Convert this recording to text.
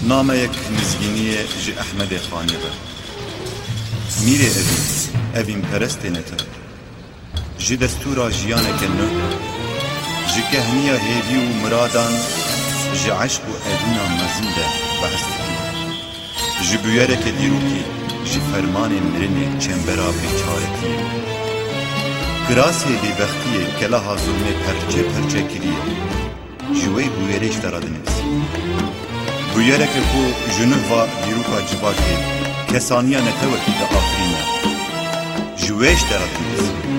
نامەیەک نزگینیە ji Ehmedê Xanê ve. Mîrê evîn perestê netin. Ji destûra jiyaneke nû, ji kehniya hêvî û miradan, ji eşq û edîna mezin de behs dikin. Ji bûyereke dîrokî, ji fermanê mirinê çembera bêçaretiyê. Girasê bêbextiyê kelaha zulmê perçe perçe kiriye. Ji wê bûyerê ji te re dinivîsî. Bûyereke ku ji nû va dîroka civakê kesaniya netewekî de afirîne. Ji wê ji te re dinivîsî.